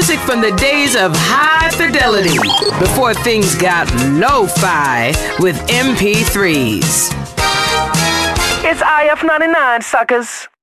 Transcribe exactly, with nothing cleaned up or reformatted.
Music from the days of high fidelity, before things got lo-fi with M P threes. It's I F ninety-nine, suckers.